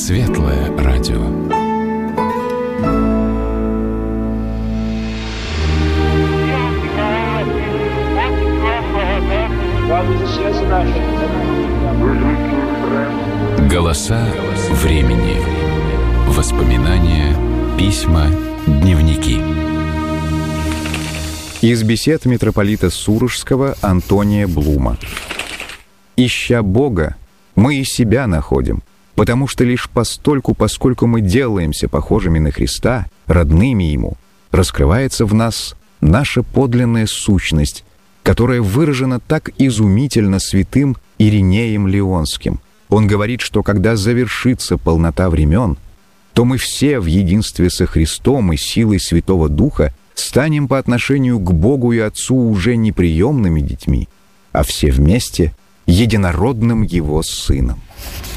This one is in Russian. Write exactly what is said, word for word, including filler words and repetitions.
Светлое радио. Голоса времени. Воспоминания, письма, дневники. Из бесед митрополита Сурожского Антония Блума. «Ища Бога, мы и себя находим, потому что лишь постольку, поскольку мы делаемся похожими на Христа, родными Ему, раскрывается в нас наша подлинная сущность, которая выражена так изумительно святым Иринеем Лионским. Он говорит, что когда завершится полнота времен, то мы все в единстве со Христом и силой Святого Духа станем по отношению к Богу и Отцу уже не приемными детьми, а все вместе единородным Его Сыном».